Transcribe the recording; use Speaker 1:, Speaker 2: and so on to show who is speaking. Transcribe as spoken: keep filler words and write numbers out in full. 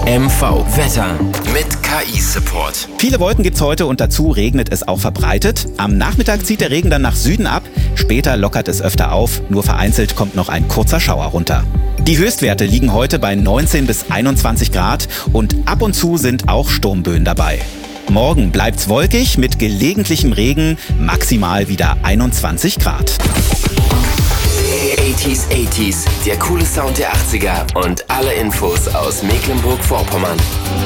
Speaker 1: M V Wetter mit K I-Support.
Speaker 2: Viele Wolken gibt's heute und dazu regnet es auch verbreitet. Am Nachmittag zieht der Regen dann nach Süden ab. Später lockert es öfter auf. Nur vereinzelt kommt noch ein kurzer Schauer runter. Die Höchstwerte liegen heute bei neunzehn bis einundzwanzig Grad und ab und zu sind auch Sturmböen dabei. Morgen bleibt's wolkig mit gelegentlichem Regen, maximal wieder einundzwanzig Grad.
Speaker 1: achtziger achtziger, der coole Sound der achtziger und alle Infos aus Mecklenburg-Vorpommern.